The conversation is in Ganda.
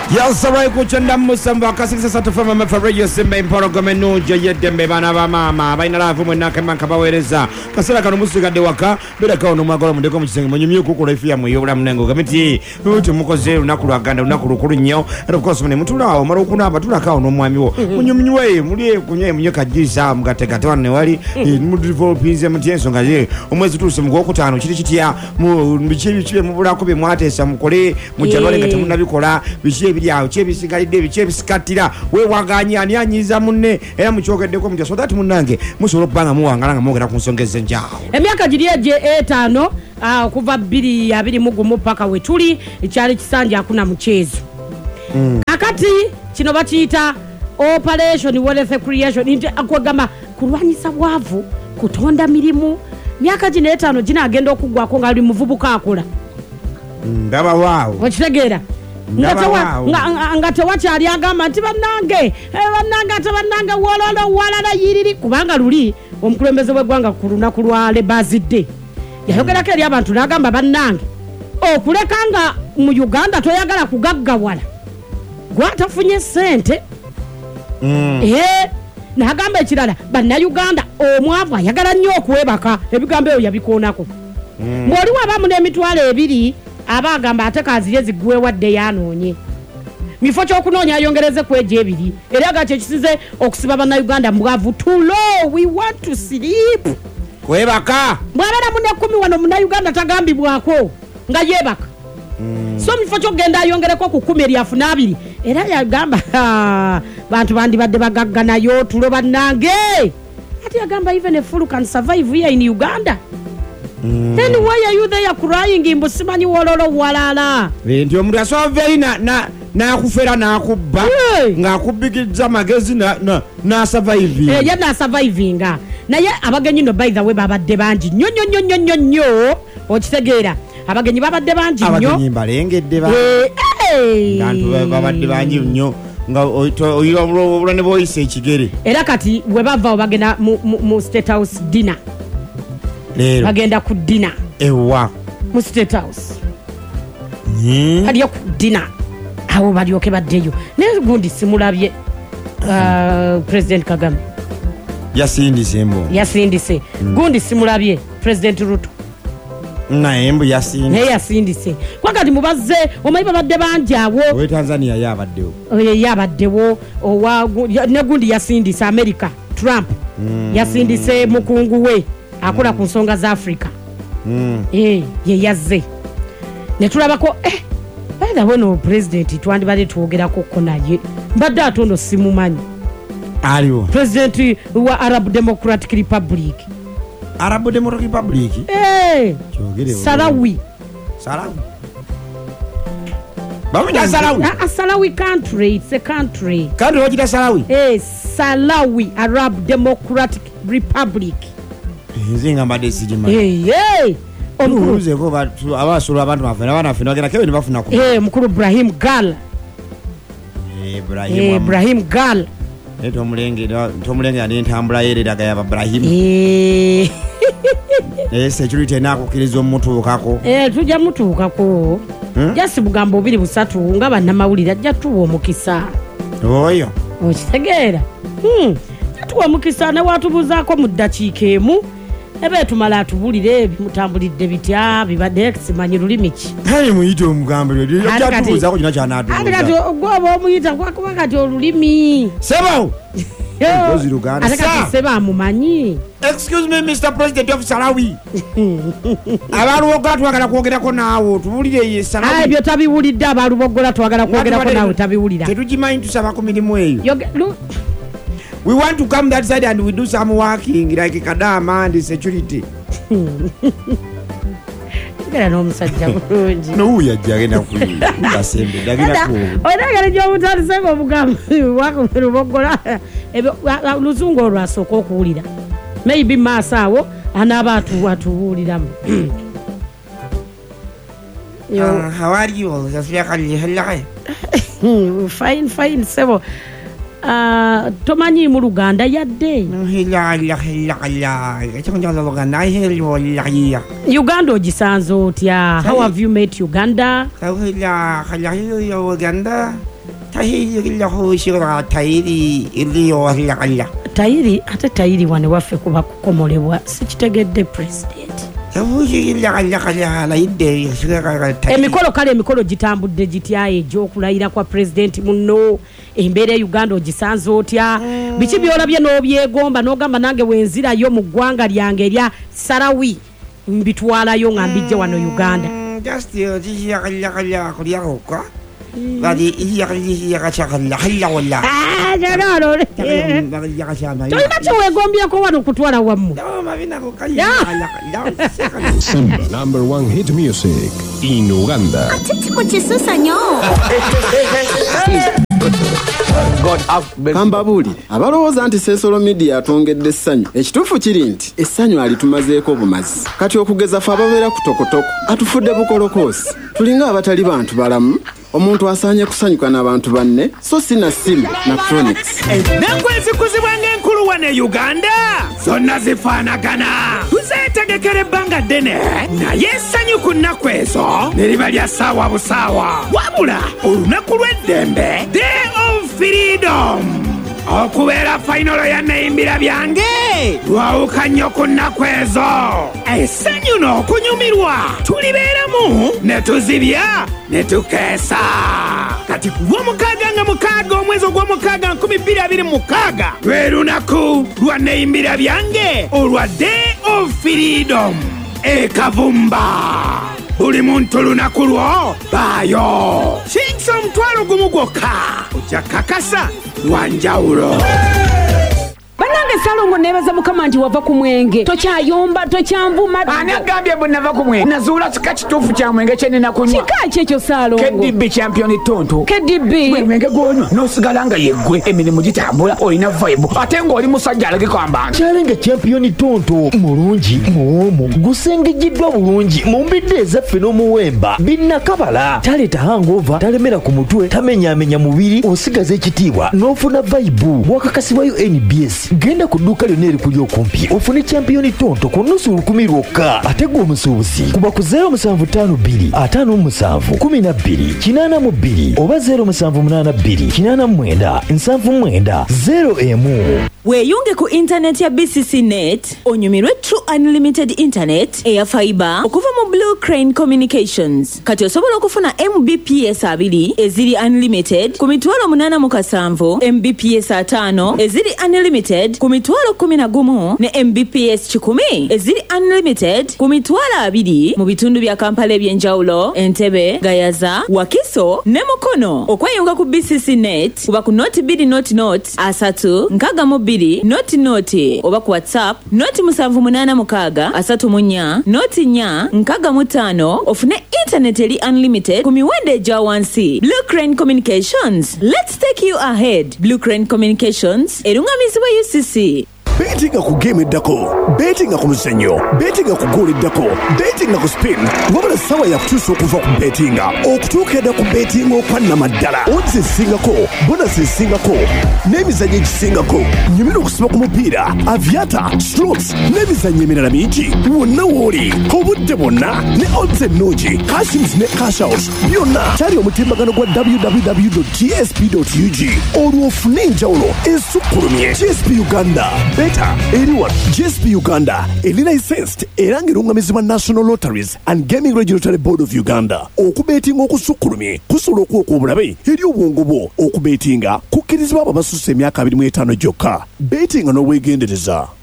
Yasarai kuchanda musamba kasisa satufama mafarejo simbe mporogo nuja yedembe bana ba mama baina lavu mwenaka manka bawereza kasira kanu musika de waka bela ka ono magolo mundeko mukisenge munyumye kukola ifia muyobula mnengo kamiti uti mukoze unakulu aganda unakulu kulu nyo of course mune mutulawo mara kuna batula ka ono mwami wo munyumye muliye kunye munyoka jisa mgateka twane wali mudevelop pinze mutienso ngaje omwezi tuse mugoko tano chitiya mu bichibi chibe mubula ko be mwatesa mukole mujalole ngati munabikola bichibi byawo chebisigalide bichebisikatira we waganya ani anyiza munne era muchokeddeko mutya so that munange musolo banga muwangalanga mwogera kunsongeze njao emyaka giriye 5 kuva 2021 paka wetuli ikyali kisanja akuna mchezo kakati kino bakiyita operation wealth creation inte akwagama kulwanyisa bwavu kutonda mirimu myaka gino 5 gina agenda okugwako nga ali muvubuka akola ndaba waawo okitegeera ngate wakyali agamba nti bannange walala yiriri kubanga luli omukulembeze w'eggwanga ku lunaku lwa lebazidde yayogerako eri abantu n'agamba bannange okuleka nga mu Uganda toyagala kugaggawala gwatafunye ssente n'agamba ekirala bannayuganda omwavu ayagala nnyo okwebaka ebigambo ebyo yabikoonako ng'oli wabamu n'emitwalo 2 abagamba ate kazire zigwe wadde yanoonye mifo ky'okunoonya ayongereze ku ejo 2 era gache kisize okusiba bana Uganda mwavu too low we want to sleep kwebaka mwabana mune 10 wano muna Uganda tagambibwako nga yebaka so mifo ky'ogenda ayongereko ku 10,200 era yagamba bantu bandi badde bagaggana yo tulo bannange ati yagamba even a fool can survive here in Uganda. Then why are you there crying in Busimani wololo walala? Ndio mtu asove na kufera na kubba nga kubikiza magezi na survive. Ya na surviving. Na ye abagenyi no by the way babadde banji nyo okitegeera abagenyi babadde banji nyo abagenyi balengedde ba bantu babadde banji nyo nga oyira obulane boyise ekigere era kati we bava bagenda mu State House dinner. Bagenda ku dinner ewa mu State House hadi ku dinner awo balyoke baddeyo ne gundi simulabye President Kagame yasindise gundi simulabye President Ruto naembu yasindise kwakati mubazze omayiba badde banjawo we Tanzania yabaddewo ne gundi yasindise America Trump yasindise mukungu we akola ku nsonga za Africa ye yazze ne tulabako baada wono president twandibale tuogerako ko naye mbadde atono simumanyi aliwo president wa Arab Democratic Republic Salawi Bamita Salawi Salawi country, it's a country wajita Salawi Salawi Arab Democratic Republic nzinga mbade sijima omukuruze ko batu abasulu abantu bafena bagenda kebe nibafuna ku mukuru Ibrahim Gal Ibrahim Gal tomulenge ani ntambula yereraga ya Ibrahim security nako kirizo mutuukako tujja mutuukako jasi bugambo 2-3 nga bannamawulira ajja tuwa omukisa oyo okitegeera tuwa omukisa ne watubuzaako mu ddakiika emu ebe tumala atubulire mutambulidde bitya bibadde simanyi lulimi ki hani muyite omugambo yatubuzaako kino kyanaatubuza kati ogwoba omuyita kwakuba kati olulimi sebo ate kati seba amumanyi. Excuse me Mr. President of Salawi abalubogola twagala kwogerako naawe tubulire ye Salawi ebyo tabiwulidde abalubogola twagala kwogerako naawe tabiwulira tetugimanyi tusaba ku mirimu eyo we want to come that side and we do some working like Kadama and security era no musajja bulungi no uyajja agenda kubasembe dagina ku oyagala jo mutali sema obugambo wako lubogola luzungu olwasooka okuwulira maybe maasawo anabantu watuwuliramu how are you fine sebo tomanyi mu Luganda yadde Uganda ogisanze otya how have you met Uganda tayiri ate tayiri wane waffe kuba kukomolebwa sikitegedde president emikolo gitambudde gitya egy'okulayira kwa president muno embeera e Uganda ogisanze otya biki byolabye n'obyegomba n'ogamba nange wenzirayo mu ggwanga lyange erya Sarawi mbitwalayo nga mbijja wano Uganda tolina kyewegombyeko wano okutwala wammu Simba #1 hit music in Uganda. Kambabuli abalowooza nti Sensolo Media atwongedde essanyu ekituufu kiri nti essanyu alitumazeeko bumazi kati okugeza fe ababeera kutokotoko atufudde bukolokoosi tulinga abatali bantu balamu omuntu asaanye kusanyuka n'abantu banne so si na simu na chronics n'enkwezi kuzibwa ng'enkulu wano e Uganda zonna zifaanagana tuzeetegekera ebbanga ddene naye essanyu ku nnaku ezo ne liba lya ssaawa busaawa wabula olunaku lw'eddembe Day of Freedom okubeera fayinolo ya neyimbira byange lwawuka nnyo ku nnaku ezo essanyu n'okunyumirwa tulibeeramu ne tuzibya ne tukeesa kati ku lw'omukaaga nga mukaaga omwezi ogw'omukaaga 2026 lwe lunaku lwa neyimbira byange olwa Day of Freedom ekavumba buli muntu lunaku lwo baayo kinsa omutwalo gumu gwokka ojja kakasa lwanjawulo banange Salongo nebaza mukama nti wava ku mwenge tokyayomba tokyanvuma ani agambye bwe nava ku mwenge nazuula kika kituufu kya mwenge kye nina kunywa kika kyekyo Salongo KDB champion tonto KDB gwe mwenge gwonywa n'osigala nga yeggwe emirimu gitambula olina vibe ate ng'oli musajja alagikamba Challenge champion tonto mulungi muwomu gusengejiddwa bulungi mu mbidde ezaffe n'omuwemba binnakabala taleeta hangover talemera ku mutwe tamenyaamenya mubiri osigaza ekitiibwa n'ofuna vibe bwakakasibwayo NBS genda ku dduuka lyonna erikuli okumpi ofune champion tonto ku nnusu 10 lwokka ate gwe omusuubuzi kuba ku 0752 oba 0782 weeyunge ku internet ya BCC Net onyumirwe True Unlimited Internet eya fiber okuva mu Blue Crane Communications kati osobola okufuna Mbps 2 eziri unlimited ku mitwalo 807 Mbps 5 eziri unlimited ku mitwalo 11 ne Mbps 10 eziri unlimited ku mitwalo 2 mu bitundu bya Kampala ebyenjawulo Entebbe Gayaza Wakiso ne Mukono okweyunga ku BCC Net kuba ku noti 2 noti oba ku WhatsApp noti 786 noti 4 ofune internet eri unlimited ku miwendo egya wansi. Blue Crane Communications, let's take you ahead. Blue Crane Communications erungamizibwa UCC. Betinga ku game eddako, betinga ku muzannyo, betinga ku goal eddako, betinga ku spin. Wabula sawa ya kutuusa okuva ku betinga okutuuka edda ku betinga okwannamaddala odds ezisingako, bonus ezisingako n'emizannyo egisingako. Nyumira okusiba ku mupiira, aviator, slots n'emizannyo emirala mingi wonna wooli obudde bwonna ne odds ennungi, cashins ne cash out byonna kyali omutimbagano gwa www.gsp.ug olwo ofune enjawulo esukkulumye. GSP Uganda Beta Eriwa GSP Uganda eli licensed era ng'erungamizibwa National Lotteries and Gaming Regulatory Board of Uganda. Okubetinga okusukkulumye kusobola okuwa obulabe eri obwongo bwo. Okubetinga kukkirizibwa abo abasusse emyaka 25 gyokka. Betinga n'obwegendereza.